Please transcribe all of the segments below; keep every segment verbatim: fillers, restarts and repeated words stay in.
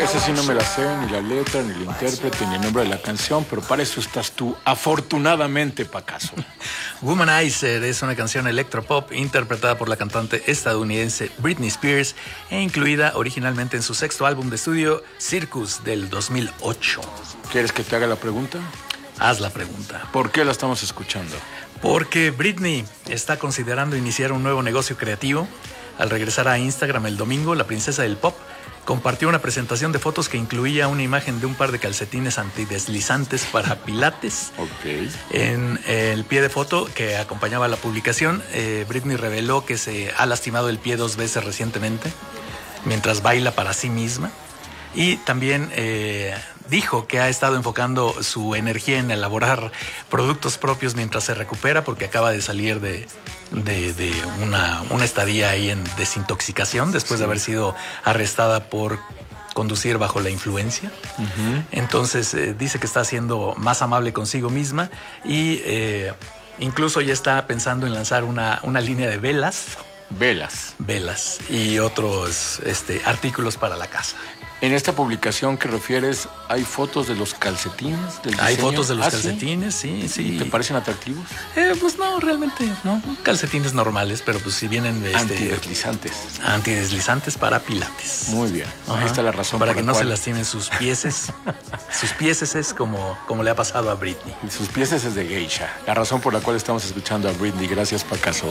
Esa sí no me la sé, ni la letra, ni el intérprete, ni el nombre de la canción, pero para eso estás tú, afortunadamente, Pacaso. Womanizer es una canción electropop interpretada por la cantante estadounidense Britney Spears e incluida originalmente en su sexto álbum de estudio, Circus, del dos mil ocho. ¿Quieres que te haga la pregunta? Haz la pregunta. ¿Por qué la estamos escuchando? Porque Britney está considerando iniciar un nuevo negocio creativo. Al regresar a Instagram el domingo, la princesa del pop compartió una presentación de fotos que incluía una imagen de un par de calcetines antideslizantes para pilates. Ok. En el pie de foto que acompañaba la publicación, eh, Britney reveló que se ha lastimado el pie dos veces recientemente mientras baila para sí misma. Y también eh, dijo que ha estado enfocando su energía en elaborar productos propios mientras se recupera, porque acaba de salir de, de, de una, una estadía ahí en desintoxicación después sí. de haber sido arrestada por conducir bajo la influencia. Uh-huh. Entonces eh, dice que está siendo más amable consigo misma y eh, incluso ya está pensando en lanzar una, una línea de velas. Velas. Velas y otros este, artículos para la casa. En esta publicación que refieres, ¿hay fotos de los calcetines? Del Hay diseño? fotos de los ¿Ah, calcetines, sí, sí. ¿Te parecen atractivos? Eh, pues no, realmente no. Calcetines normales, pero pues si vienen... Este, antideslizantes. Antideslizantes para pilates. Muy bien. Ajá. Ahí está la razón. Para por que la no cual... se lastimen sus pieses. Sus pieses es como, como le ha pasado a Britney. Y sus pieses es de geisha. La razón por la cual estamos escuchando a Britney. Gracias, Pacaso.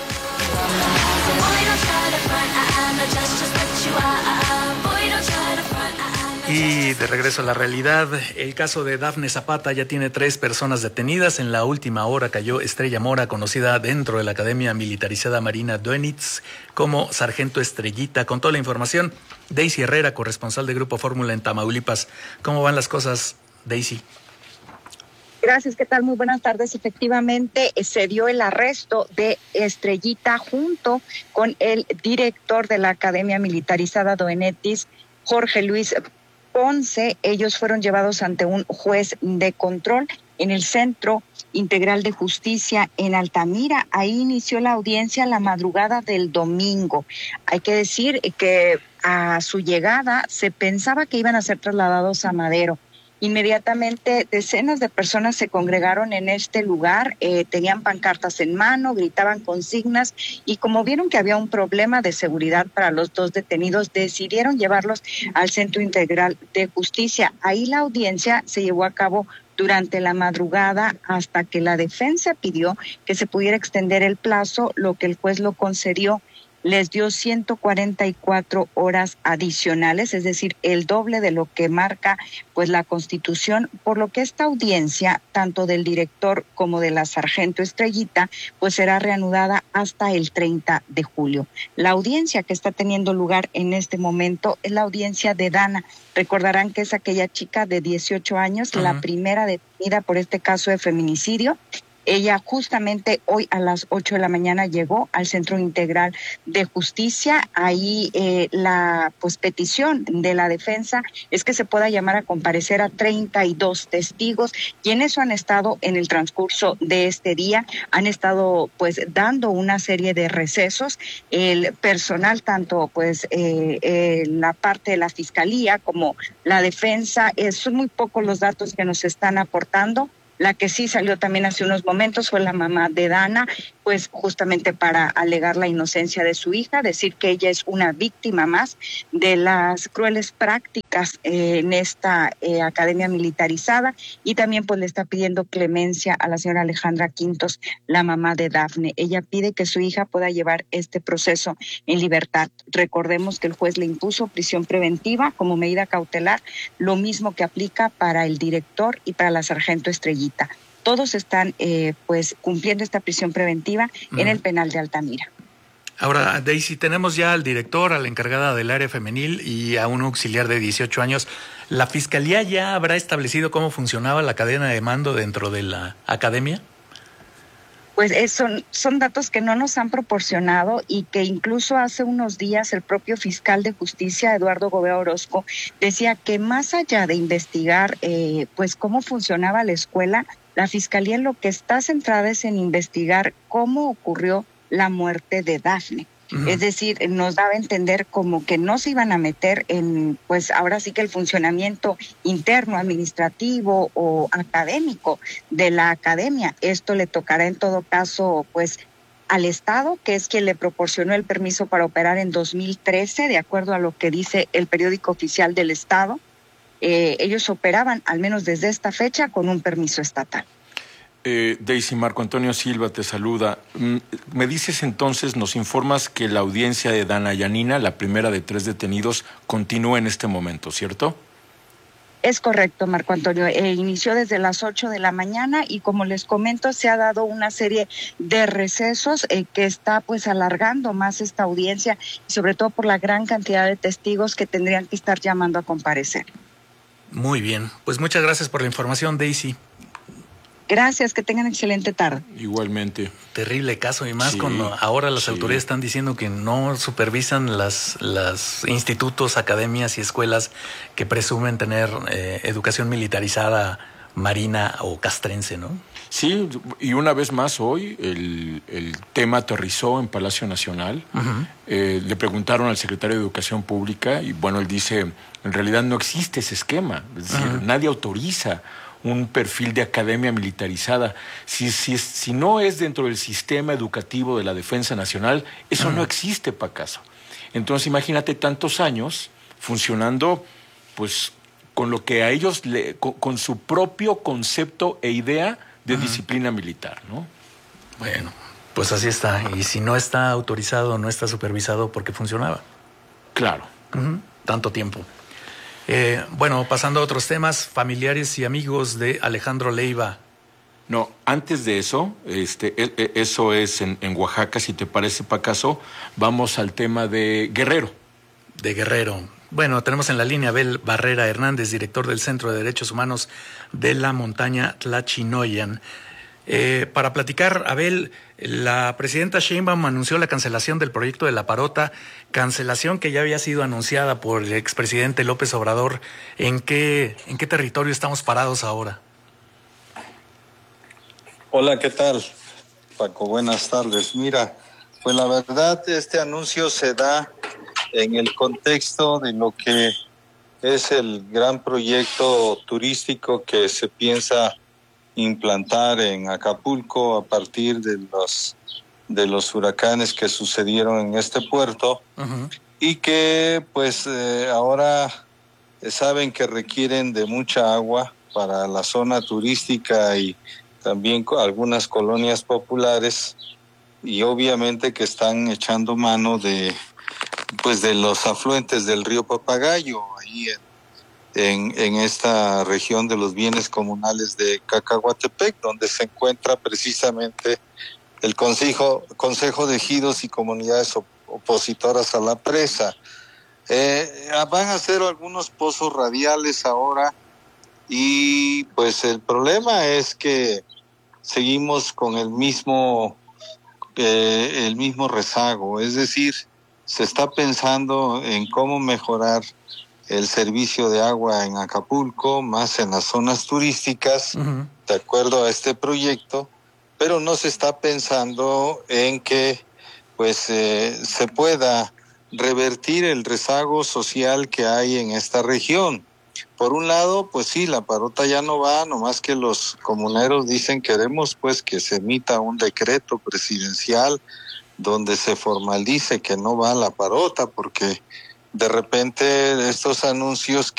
Y de regreso a la realidad, el caso de Dafne Zapata ya tiene tres personas detenidas. En la última hora cayó Estrella Mora, conocida dentro de la Academia Militarizada Marina Dönitz como Sargento Estrellita. Con toda la información, Daisy Herrera, corresponsal de Grupo Fórmula en Tamaulipas. ¿Cómo van las cosas, Daisy? Gracias, ¿qué tal? Muy buenas tardes. Efectivamente, se dio el arresto de Estrellita junto con el director de la Academia Militarizada Dönitz, Jorge Luis Ponce. Ellos fueron llevados ante un juez de control en el Centro Integral de Justicia en Altamira. Ahí inició la audiencia la madrugada del domingo. Hay que decir que a su llegada se pensaba que iban a ser trasladados a Madero. Inmediatamente decenas de personas se congregaron en este lugar, eh, tenían pancartas en mano, gritaban consignas y como vieron que había un problema de seguridad para los dos detenidos, decidieron llevarlos al Centro Integral de Justicia. Ahí la audiencia se llevó a cabo durante la madrugada hasta que la defensa pidió que se pudiera extender el plazo, lo que el juez lo concedió. Les dio ciento cuarenta y cuatro horas adicionales, es decir, el doble de lo que marca pues la Constitución, por lo que esta audiencia, tanto del director como de la sargento Estrellita, pues será reanudada hasta el treinta de julio. La audiencia que está teniendo lugar en este momento es la audiencia de Dana. Recordarán que es aquella chica de dieciocho años, uh-huh. la primera detenida por este caso de feminicidio. Ella justamente hoy a las ocho de la mañana llegó al Centro Integral de Justicia. Ahí eh, la pues petición de la defensa es que se pueda llamar a comparecer a treinta y dos testigos, y en eso han estado en el transcurso de este día, han estado pues dando una serie de recesos. El personal, tanto pues eh, eh, la parte de la fiscalía como la defensa, eh, son muy pocos los datos que nos están aportando. La que sí salió también hace unos momentos fue la mamá de Dana, pues justamente para alegar la inocencia de su hija, decir que ella es una víctima más de las crueles prácticas eh, en esta eh, academia militarizada, y también pues le está pidiendo clemencia a la señora Alejandra Quintos, la mamá de Dafne. Ella pide que su hija pueda llevar este proceso en libertad. Recordemos que el juez le impuso prisión preventiva como medida cautelar, lo mismo que aplica para el director y para la sargento Estrellita. Todos están eh, pues cumpliendo esta prisión preventiva mm. en el penal de Altamira. Ahora, Daisy, tenemos ya al director, a la encargada del área femenil y a un auxiliar de dieciocho años. ¿La fiscalía ya habrá establecido cómo funcionaba la cadena de mando dentro de la academia? Pues es, son, son datos que no nos han proporcionado y que incluso hace unos días el propio fiscal de justicia, Eduardo Gobea Orozco, decía que más allá de investigar eh, pues cómo funcionaba la escuela, la fiscalía en lo que está centrada es en investigar cómo ocurrió la muerte de Dafne. Uh-huh. Es decir, nos daba a entender como que no se iban a meter en, pues ahora sí que el funcionamiento interno, administrativo o académico de la academia. Esto le tocará en todo caso, pues, al Estado, que es quien le proporcionó el permiso para operar en dos mil trece, de acuerdo a lo que dice el periódico oficial del Estado. Eh, ellos operaban, al menos desde esta fecha, con un permiso estatal. Eh, Daisy, Marco Antonio Silva te saluda. Me dices entonces, nos informas que la audiencia de Dana Yanina, la primera de tres detenidos, continúa en este momento, ¿cierto? Es correcto, Marco Antonio. Eh, inició desde las ocho de la mañana y, como les comento, se ha dado una serie de recesos eh, que está pues alargando más esta audiencia, y sobre todo por la gran cantidad de testigos que tendrían que estar llamando a comparecer. Muy bien, pues muchas gracias por la información, Daisy. Gracias, que tengan excelente tarde. Igualmente. Terrible caso, y más sí, cuando ahora las sí. autoridades están diciendo que no supervisan las, las institutos, academias y escuelas que presumen tener eh, educación militarizada marina o castrense, ¿no? Sí, y una vez más hoy el, el tema aterrizó en Palacio Nacional. Uh-huh. Eh, le preguntaron al secretario de Educación Pública y bueno, él dice, en realidad no existe ese esquema, es decir, uh-huh. nadie autoriza un perfil de academia militarizada. Si, si, si no es dentro del sistema educativo de la Defensa Nacional, eso uh-huh. no existe, Pacaso. Entonces imagínate tantos años funcionando pues con lo que a ellos, le, con, con su propio concepto e idea de uh-huh. disciplina militar, ¿no? Bueno, pues así está. Y si no está autorizado, no está supervisado, porque funcionaba. Claro. Uh-huh. Tanto tiempo. Eh, bueno, pasando a otros temas, familiares y amigos de Alejandro Leiva. No, antes de eso, este, eso es en, en Oaxaca, si te parece, Pacaso, vamos al tema de Guerrero. De Guerrero. Bueno, tenemos en la línea Abel Barrera Hernández, director del Centro de Derechos Humanos de la Montaña Tlachinoyan. Eh, para platicar, Abel, la presidenta Sheinbaum anunció la cancelación del proyecto de La Parota, cancelación que ya había sido anunciada por el expresidente López Obrador. ¿En qué, en qué territorio estamos parados ahora? Hola, ¿qué tal, Paco? Buenas tardes. Mira, pues la verdad, este anuncio se da en el contexto de lo que es el gran proyecto turístico que se piensa implantar en Acapulco a partir de los de los huracanes que sucedieron en este puerto. Uh-huh. Y que pues eh, ahora eh, saben que requieren de mucha agua para la zona turística y también algunas colonias populares, y obviamente que están echando mano de pues de los afluentes del río Papagayo ahí en En, en esta región de los bienes comunales de Cacahuatepec, donde se encuentra precisamente el Consejo, Consejo de Ejidos y Comunidades op- Opositoras a la Presa. Eh, van a hacer algunos pozos radiales ahora, y pues el problema es que seguimos con el mismo, eh, el mismo rezago, es decir, se está pensando en cómo mejorar el servicio de agua en Acapulco, más en las zonas turísticas, uh-huh. de acuerdo a este proyecto, pero no se está pensando en que pues eh, se pueda revertir el rezago social que hay en esta región. Por un lado, pues sí, la Parota ya no va, nomás que los comuneros dicen queremos pues que se emita un decreto presidencial donde se formalice que no va la Parota, porque de repente estos anuncios